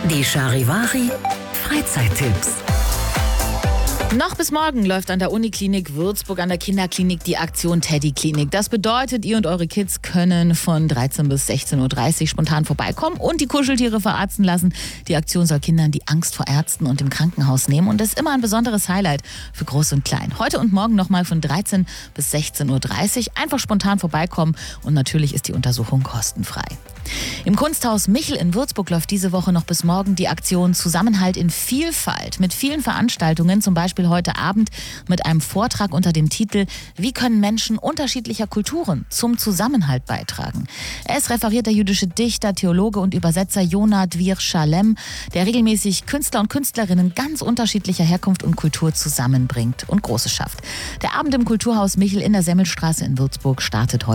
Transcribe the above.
Die Charivari Freizeittipps. Noch bis morgen läuft an der Uniklinik Würzburg an der Kinderklinik die Aktion Teddy Klinik. Das bedeutet, ihr und eure Kids können von 13 bis 16.30 Uhr spontan vorbeikommen und die Kuscheltiere verarzten lassen. Die Aktion soll Kindern die Angst vor Ärzten und dem Krankenhaus nehmen und ist immer ein besonderes Highlight für Groß und Klein. Heute und morgen nochmal von 13 bis 16.30 Uhr. Einfach spontan vorbeikommen und natürlich ist die Untersuchung kostenfrei. Im Kunsthaus Michel in Würzburg läuft diese Woche noch bis morgen die Aktion Zusammenhalt in Vielfalt mit vielen Veranstaltungen, zum Beispiel heute Abend mit einem Vortrag unter dem Titel Wie können Menschen unterschiedlicher Kulturen zum Zusammenhalt beitragen? Es referiert der jüdische Dichter, Theologe und Übersetzer Yonah Dvir Shalem, der regelmäßig Künstler und Künstlerinnen ganz unterschiedlicher Herkunft und Kultur zusammenbringt und Großes schafft. Der Abend im Kulturhaus Michel in der Semmelstraße in Würzburg startet heute.